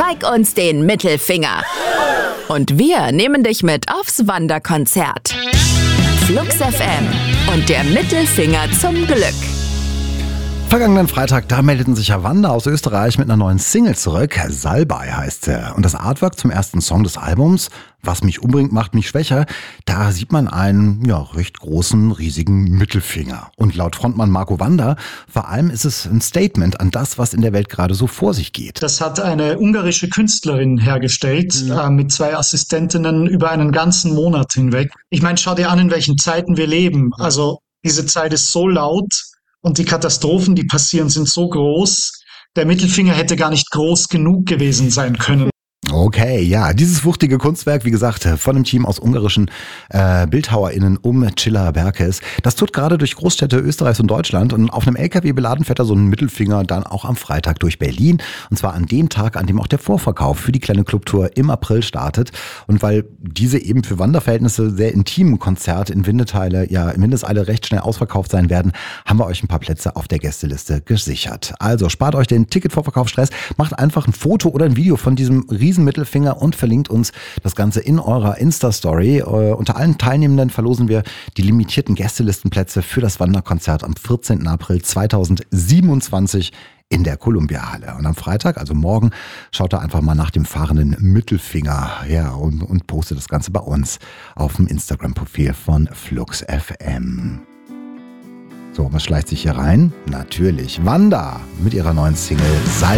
Zeig uns den Mittelfinger. Und wir nehmen dich mit aufs Wanderkonzert. Flux FM und der Mittelfinger zum Glück. Vergangenen Freitag, da meldeten sich ja Wanda aus Österreich mit einer neuen Single zurück. Salbei heißt sie. Und das Artwork zum ersten Song des Albums, Was mich umbringt, macht mich schwächer, da sieht man einen recht großen, riesigen Mittelfinger. Und laut Frontmann Marco Wanda, vor allem ist es ein Statement an das, was in der Welt gerade so vor sich geht. Das hat eine ungarische Künstlerin hergestellt, mit 2 Assistentinnen über einen ganzen Monat hinweg. Ich meine, schau dir an, in welchen Zeiten wir leben. Also diese Zeit ist so laut. Und die Katastrophen, die passieren, sind so groß, der Mittelfinger hätte gar nicht groß genug gewesen sein können. Okay, ja, dieses wuchtige Kunstwerk, wie gesagt, von einem Team aus ungarischen BildhauerInnen um Csilla Berkes, das tut gerade durch Großstädte Österreichs und Deutschland und auf einem LKW beladen fährt er so einen Mittelfinger dann auch am Freitag durch Berlin und zwar an dem Tag, an dem auch der Vorverkauf für die kleine Clubtour im April startet und weil diese eben für Wanderverhältnisse sehr intimen Konzert in Windeseile recht schnell ausverkauft sein werden, haben wir euch ein paar Plätze auf der Gästeliste gesichert. Also spart euch den Ticketvorverkaufsstress, macht einfach ein Foto oder ein Video von diesem riesen Mittelfinger und verlinkt uns das Ganze in eurer Insta-Story. Unter allen Teilnehmenden verlosen wir die limitierten Gästelistenplätze für das Wanderkonzert am 14. April 2027 in der Columbia-Halle. Und am Freitag, also morgen, schaut da einfach mal nach dem fahrenden Mittelfinger und postet das Ganze bei uns auf dem Instagram-Profil von Flux FM. So, was schleicht sich hier rein? Natürlich Wanda mit ihrer neuen Single Salbei.